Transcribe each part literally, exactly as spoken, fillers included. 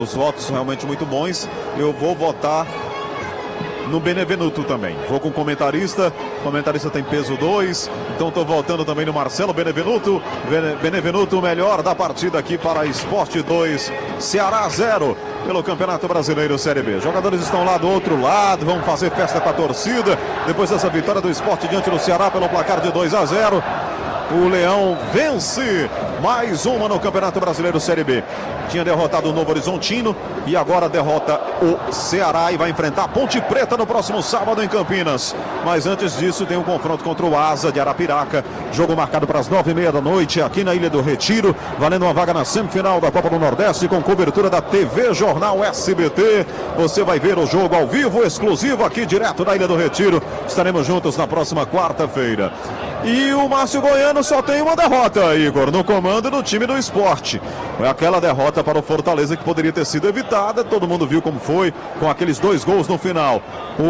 Os votos realmente muito bons. Eu vou votar no Benevenuto também. Vou com o comentarista. O comentarista tem peso dois. Então estou voltando também no Marcelo Benevenuto. Benevenuto, o melhor da partida aqui para Sport dois, Ceará zero. Pelo Campeonato Brasileiro Série B. Jogadores estão lá do outro lado, vão fazer festa com a torcida. Depois dessa vitória do Sport diante do Ceará pelo placar de dois a zero. O Leão vence mais uma no Campeonato Brasileiro Série B. Tinha derrotado o Novo Horizontino e agora derrota o Ceará e vai enfrentar a Ponte Preta no próximo sábado em Campinas. Mas antes disso tem um confronto contra o Asa de Arapiraca. Jogo marcado para as nove e meia da noite aqui na Ilha do Retiro, valendo uma vaga na semifinal da Copa do Nordeste com cobertura da T V Jornal S B T. Você vai ver o jogo ao vivo, exclusivo aqui direto da Ilha do Retiro. Estaremos juntos na próxima quarta-feira. E o Márcio Goiano só tem uma derrota, Igor, no comando do time do Sport. Foi aquela derrota para o Fortaleza que poderia ter sido evitada. Todo mundo viu como foi, com aqueles dois gols no final.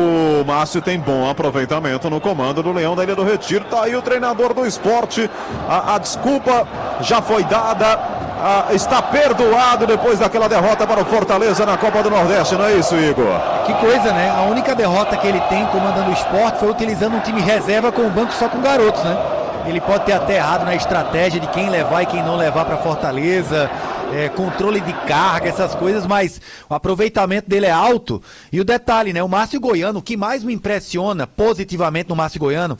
O Márcio tem bom aproveitamento no comando do Leão da Ilha do Retiro. Tá aí o treinador do Sport. A, a desculpa já foi dada. Ah, está perdoado depois daquela derrota para o Fortaleza na Copa do Nordeste, não é isso, Igor? Que coisa, né? A única derrota que ele tem comandando o Sport foi utilizando um time reserva com o banco só com garotos, né? Ele pode ter até errado na estratégia de quem levar e quem não levar para Fortaleza, é, controle de carga, essas coisas, mas o aproveitamento dele é alto. E o detalhe, né? O Márcio Goiano, o que mais me impressiona positivamente no Márcio Goiano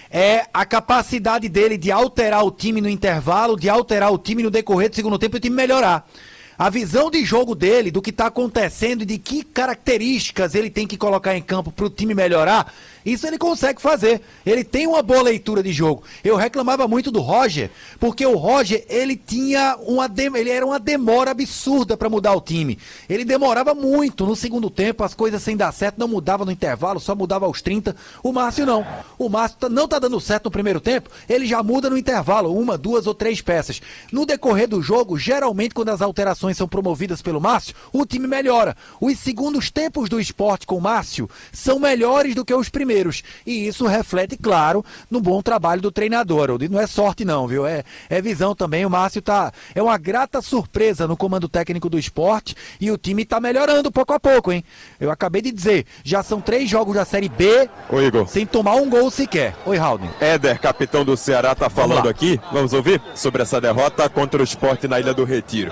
é a capacidade dele de alterar o time no intervalo, de alterar o time no decorrer do segundo tempo e o time melhorar. A visão de jogo dele, do que está acontecendo e de que características ele tem que colocar em campo para o time melhorar, isso ele consegue fazer. Ele tem uma boa leitura de jogo. Eu reclamava muito do Roger, porque o Roger, ele tinha uma de... ele era uma demora absurda para mudar o time. Ele demorava muito no segundo tempo, as coisas sem dar certo, não mudava no intervalo, só mudava aos trinta. O Márcio não. O Márcio não tá dando certo no primeiro tempo, ele já muda no intervalo, uma, duas ou três peças. No decorrer do jogo, geralmente quando as alterações são promovidas pelo Márcio, o time melhora. Os segundos tempos do Sport com o Márcio são melhores do que os primeiros. E isso reflete, claro, no bom trabalho do treinador. Não é sorte não, viu? É, é visão também. O Márcio tá... é uma grata surpresa no comando técnico do Sport e o time tá melhorando pouco a pouco, hein? Eu acabei de dizer, já são três jogos da Série B. Oi, Igor. Sem tomar um gol sequer. Oi, Raul. Éder, capitão do Ceará, tá falando aqui. Vamos ouvir sobre essa derrota contra o Sport na Ilha do Retiro.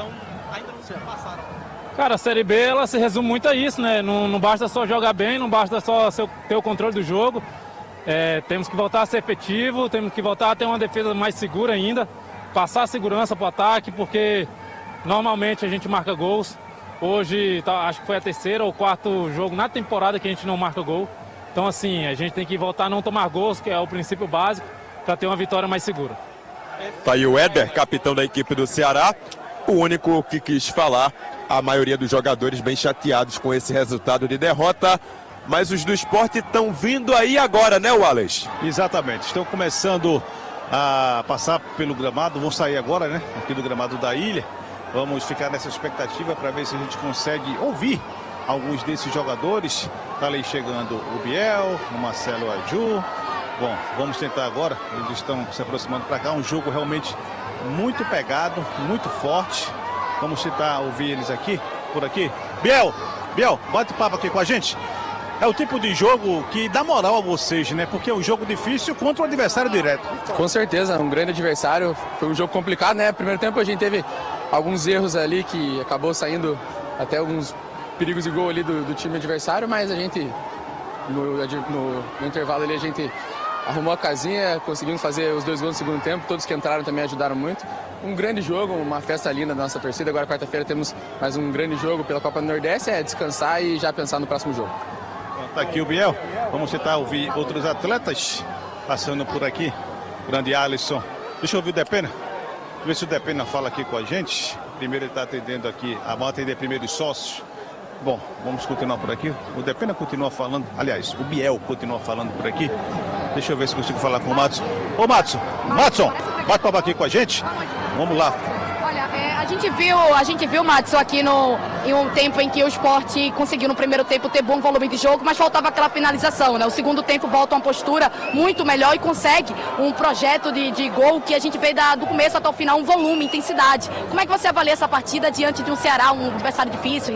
Cara, a Série B, ela se resume muito a isso, né? Não, não basta só jogar bem, não basta só seu, ter o controle do jogo. É, temos que voltar a ser efetivo, temos que voltar a ter uma defesa mais segura ainda, passar a segurança para o ataque, porque normalmente a gente marca gols. Hoje, tá, acho que foi a terceira ou quarto jogo na temporada que a gente não marca gol. Então, assim, a gente tem que voltar a não tomar gols, que é o princípio básico, para ter uma vitória mais segura. Tá aí o Éder, capitão da equipe do Ceará, o único que quis falar. A maioria dos jogadores bem chateados com esse resultado de derrota. Mas os do Sport estão vindo aí agora, né, Wallace? Exatamente. Estão começando a passar pelo gramado. Vão sair agora, né? Aqui do gramado da ilha. Vamos ficar nessa expectativa para ver se a gente consegue ouvir alguns desses jogadores. Está ali chegando o Biel, o Marcelo Aju. Bom, vamos tentar agora. Eles estão se aproximando para cá. Um jogo realmente muito pegado, muito forte. Vamos tentar ouvir eles aqui, por aqui. Biel, Biel, bate papo aqui com a gente. É o tipo de jogo que dá moral a vocês, né? Porque é um jogo difícil contra um adversário direto. Com certeza, um grande adversário. Foi um jogo complicado, né? Primeiro tempo a gente teve alguns erros ali que acabou saindo até alguns perigos de gol ali do, do time adversário, mas a gente, no, no, no intervalo ali, a gente arrumou a casinha, conseguimos fazer os dois gols no segundo tempo, todos que entraram também ajudaram muito. Um grande jogo, uma festa linda da nossa torcida. Agora, quarta-feira, temos mais um grande jogo pela Copa do Nordeste, é descansar e já pensar no próximo jogo. Está aqui o Biel. Vamos tentar ouvir outros atletas passando por aqui. Grande Alisson. Deixa eu ouvir o Depena. Ver se o Depena fala aqui com a gente. Primeiro ele está atendendo aqui, a mão atender primeiro os sócios. Bom, vamos continuar por aqui. O Depena continua falando, aliás, o Biel continua falando por aqui. Deixa eu ver se consigo falar com o Matson. Ô Matson, Matson, bate papo aqui com a gente. Vamos lá. Olha, é, a A gente viu, a gente viu, Madison, aqui no, em um tempo em que o Sport conseguiu no primeiro tempo ter bom volume de jogo, mas faltava aquela finalização, né? O segundo tempo volta uma postura muito melhor e consegue um projeto de, de gol que a gente vê da, do começo até o final, um volume, intensidade. Como é que você avalia essa partida diante de um Ceará, um adversário difícil?